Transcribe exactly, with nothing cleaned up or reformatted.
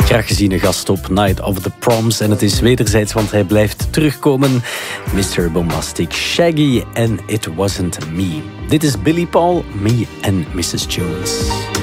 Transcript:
Graag geziene gast op Night of the Proms. En het is wederzijds, want hij blijft terugkomen. mister Bombastic, Shaggy en It Wasn't Me. Dit is Billy Paul, Me and missus Jones.